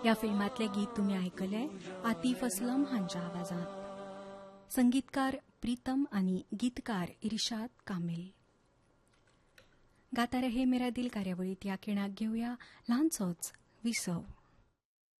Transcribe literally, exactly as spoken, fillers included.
या फिल्मातले गीत तुम्ही ऐकले आतिफ असलम हांच्या आवाजात. संगीतकार प्रीतम आणि गीतकार इर्शाद कामिल. गाता रहे मेरा दिल कार्यावळीत या खिणाक घेऊया ल्हानसोच विसव.